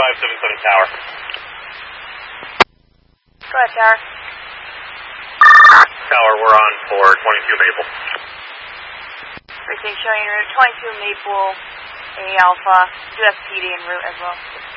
577 Tower. Go ahead, Tower. Tower, we're on for 22 Maple. Racing showing route 22 Maple, A Alpha. Do have PD en route as well.